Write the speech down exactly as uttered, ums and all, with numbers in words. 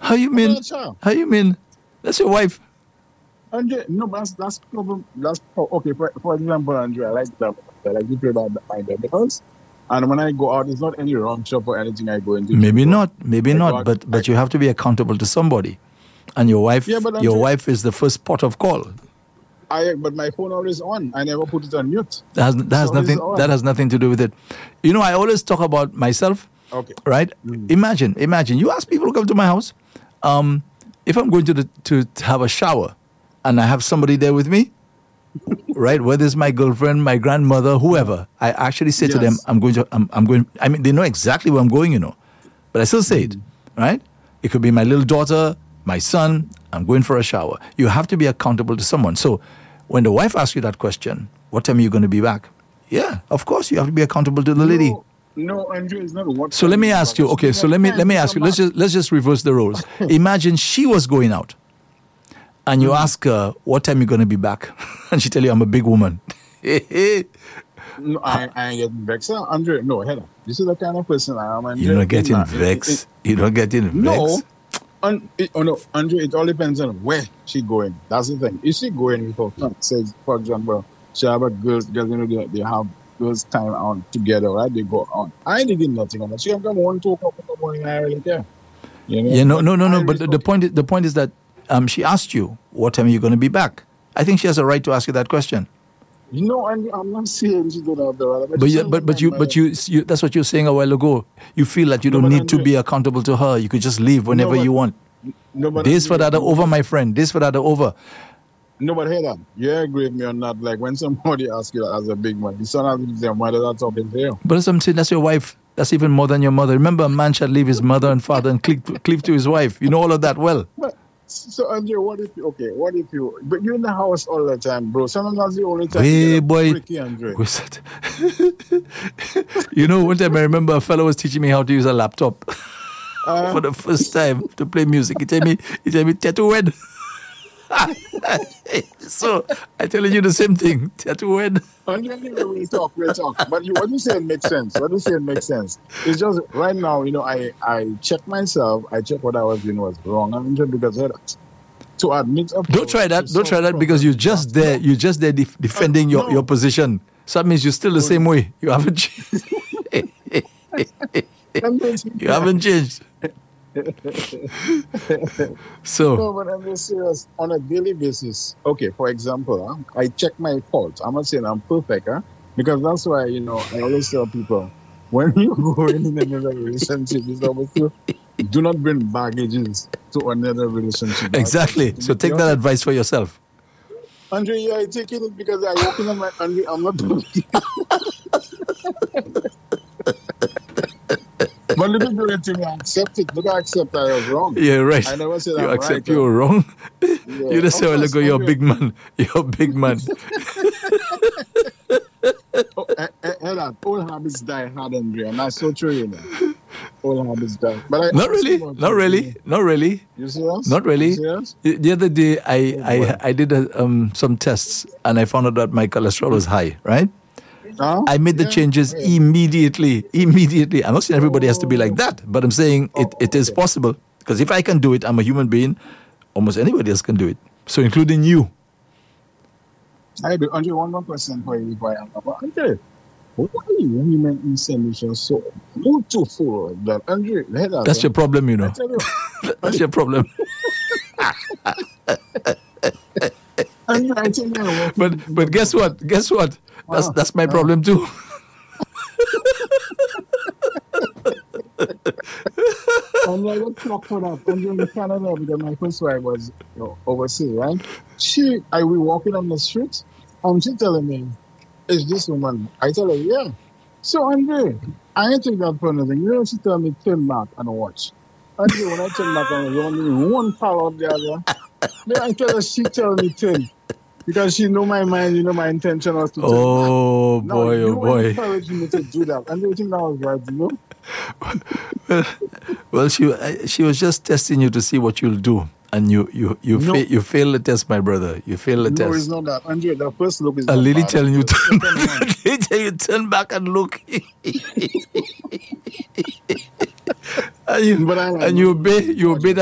How you I'm not mean? a child. How you mean? That's your wife. Andre, no, but that's that's problem. That's pro- okay. For, for example, Andre, I like that. I like to play by by the bills. And when I go out, it's not any wrong shop or anything I go into Maybe drink from. not. Maybe I go not. out. But I but you have to be accountable to somebody, and your yeah, wife but your Andre, wife is the first port of call. I but my phone always on. I never put it on mute. That has, that It's has always nothing that on. has nothing to do with it. You know, I always talk about myself, Okay. right? Mm. Imagine, imagine you ask people to come to my house. Um, if I'm going to the, to to have a shower, and I have somebody there with me, right? Whether it's my girlfriend, my grandmother, whoever, I actually say to them, Yes. "I'm going to, I'm, I'm going." I mean, they know exactly where I'm going, you know, but I still say it, Mm. right? It could be my little daughter, my son. I'm going for a shower. You have to be accountable to someone. So, when the wife asks you that question, "What time are you going to be back?" Yeah, of course, you have to be accountable to the lady. No, no, Andre, it's not what So let time me you ask back. you. It's Okay, give so me let me let time me to ask come you. Let's back. just let's just reverse the roles. Imagine she was going out, and you Mm. ask her what time you going to be back, and she tell you, "I'm a big woman." You're No, I, I ain't getting vexed. Uh, Andre, no, head up. This is the kind of person I am, Andre. not In getting my, in, in, in, vexed. You're not getting no, vexed. un, it, oh no, Andre, it all depends on where she going. That's the thing. If she going with her friend, says, for example, she have a girls, girls, you know, they, they have girls time on together, right? They go on. I ain't getting nothing on that. She can come one, two o'clock in the morning, I really care. You know, Yeah, no, but no, no, I no. But the, the respect point is, the point is that um, she asked you what time are you going to be back. I think she has a right to ask you that question. you know, and I'm not saying she don't have the right, but But just you, like but but my you, but mother. you, you, that's what you were saying a while ago. You feel that you No, don't but need to Andre, be accountable to her. You could just leave no, whenever but you want. no, but This for Andre, the other you over, want my friend. This for the other over. no, but head on. You agree with me on that? Like when somebody asks you that as a big man, the son has their mother that's talking to you. But as I'm saying, that's your wife. That's even more than your mother. Remember, a man shall leave his mother and father and cleave, cleave to his wife. You know all of that well. But so Andre, what if you okay? What if you but you're in the house all the time, bro? Sometimes that's the only time you get Hey, a boy. freaky Andre. What's that? You know, one time I remember a fellow was teaching me how to use a laptop Uh for the first time to play music. He told me, he told me, tattoo wed. So I telling you the same thing. Tattoo wed. Andre, anyway, we'll talk, we'll talk. But you what you saying makes sense. What you saying makes sense. It's just right now, you know, I I check myself, I check what I was doing was wrong. Andre, because head to admit a Don't fault, try to that. Don't solve try a that because problem, you're you have just to there. know. You're just there def- Uh, defending your, your no. position. So that means you're still the same way. You haven't changed. I'm just You haven't changed. So No, but I'm just serious. On a daily basis, okay, for example, huh, I check my faults. I'm not saying I'm perfect, huh? Because that's why, you know, I always tell people when you go in another relationship, it's always to do not bring baggages to another relationship. That's also exactly. to So be take that chaotic. advice for yourself. Andre, yeah, I taking it because I walking on my Andre, I'm not but look at the thing, I accept it. Look, I accept I was wrong. Yeah, right. I never said You I'm right. accept you Huh? were wrong. Yeah, You just of say, well, look, course, you're a Andre. big man. You're a big man. Oh, eh, eh, eh, that old habits die hard, Andre, and that's so true, you know. Old habits die. But I Not asked you really. about Not you, you really. know. Not really. You serious? Not You really. serious? The the other day, I Oh I, boy. I did a, um, some tests and I found out that my cholesterol was high, right? Huh? I made the Yeah. changes Yeah. immediately. Immediately. I'm not saying everybody has to be like Oh, that, but I'm saying it, oh, it is okay. possible. Because if I can do it, I'm a human being, almost anybody else can do it. So, including you. I do. Andre, one more question for you before I answer. Andre, why women in submission so beautiful that Andre, hear that, That's huh? your problem, you I know. tell you, That's Andre, your problem. Andre, I tell you, I walk But in but the guess what? Guess what? That's uh, that's my uh, problem too. And I got talk for that. And in Canada, because my first wife was, you know, overseas, right? She, I we walking on the street, and she telling me, "Is this woman?" I tell her, "Yeah." So Andre, I ain't take that for anything. You know, she tell me turn back and watch. Andre, when I turn back and watch, only one pal out the other. Then I tell her, she tell me turn because she know my mind. You know, my intention was to turn back. Oh Now boy, oh you boy. encourage me to do that, and you think that was right, you know? Well, she I- she was just testing you to see what you'll do, and you you you No, fa- you fail the test, my brother. You fail the no, it's test. not that. Andre, the first look is A not lady bad. telling you Andre, the turn, second one. lady telling you turn back and look, and you But I like and you no, obey you no, obey